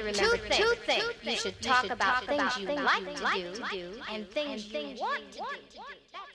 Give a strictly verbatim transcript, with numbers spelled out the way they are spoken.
two things. Two things. You should talk about things you like to do and things you want to do.